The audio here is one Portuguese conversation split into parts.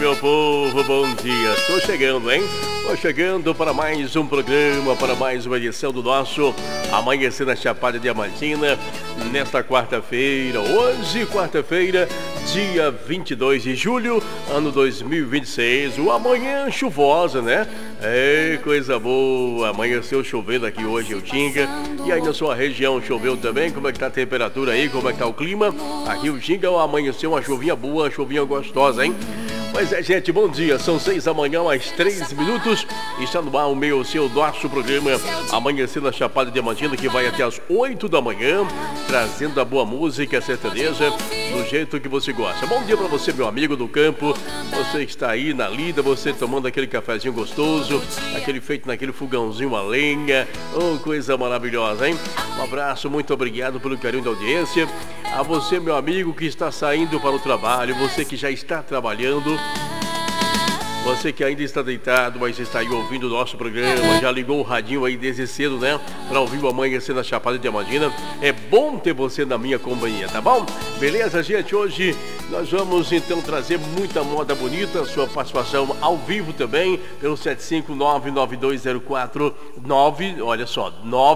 Meu povo, bom dia. Estou chegando, hein? Estou chegando para mais um programa, para mais uma edição do nosso Amanhecer na Chapada Diamantina, nesta quarta-feira. Hoje, quarta-feira, dia 22 de julho, ano 2026. O amanhã chuvosa, né? É, coisa boa. Amanheceu chovendo aqui hoje, eu Tinga. E aí na sua região choveu também? Como é que tá a temperatura aí? Como é que tá o clima? Aqui o Tinga amanheceu uma chuvinha boa, uma chuvinha gostosa, hein? Pois é, gente, bom dia. São 6 da manhã, mais 3 minutos. Está no ar o meu, seu, nosso programa Amanhecer na Chapada Diamantina, que vai até as 8 da manhã, trazendo a boa música sertaneja do jeito que você gosta. Bom dia para você, meu amigo do campo. Você que está aí na lida, você tomando aquele cafezinho gostoso, aquele feito naquele fogãozinho a lenha. Oh, coisa maravilhosa, hein? Um abraço, muito obrigado pelo carinho da audiência. A você, meu amigo, que está saindo para o trabalho, você que já está trabalhando, você que ainda está deitado, mas está aí ouvindo o nosso programa, já ligou o radinho aí desde cedo, né? Para ouvir o Amanhecer na Chapada Diamantina. É bom ter você na minha companhia, tá bom? Beleza, gente? Hoje nós vamos então trazer muita moda bonita, sua participação ao vivo também, pelo 7599204 olha só,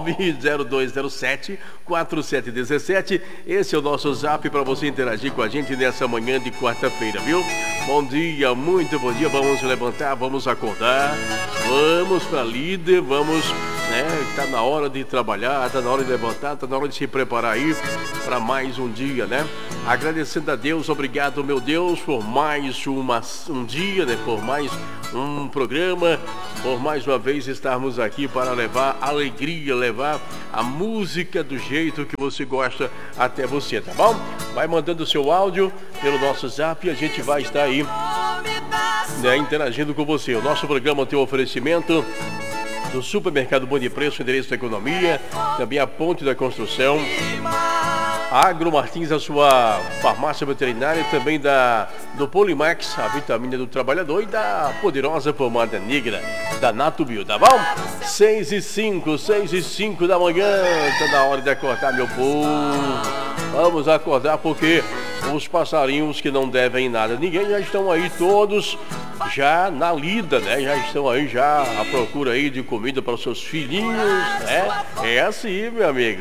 90207-4717. Esse é o nosso zap para você interagir com a gente nessa manhã de quarta-feira, viu? Bom dia, muito bom dia. Vamos levantar, vamos acordar, vamos para líder, vamos, né? Tá na hora de trabalhar, tá na hora de levantar, tá na hora de se preparar aí para mais um dia, né? Agradecendo a Deus, obrigado, meu Deus, por mais um dia, né? Por mais um programa, por mais uma vez estarmos aqui para levar alegria, levar a música do jeito que você gosta até você, tá bom? Vai mandando o seu áudio pelo nosso zap e a gente vai estar aí, né, interagindo com você. O nosso programa tem um oferecimento do Supermercado Bom de Preço, endereço da economia, também a Ponte da Construção, Agro Martins, a sua farmácia veterinária, também do Polimax, a vitamina do trabalhador, e da poderosa pomada negra da Natubio, tá bom? 6 e 5 da manhã, tá na hora de acordar, meu povo. Vamos acordar porque os passarinhos que não devem nada a ninguém já estão aí todos já na lida, né? Já estão aí já à procura aí de comida para os seus filhinhos, né? É assim, meu amigo.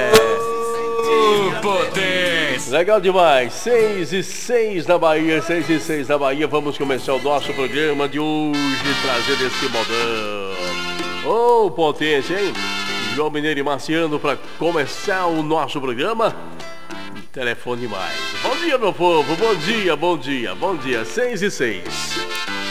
Legal demais. 6 e 6 da Bahia, 6 e 6 da Bahia. Vamos começar o nosso programa de hoje, trazendo esse modão. Ô, potência, hein? João Mineiro e Marciano para começar o nosso programa. Telefone mais. Bom dia, meu povo. Bom dia, bom dia, bom dia. 6 e 6.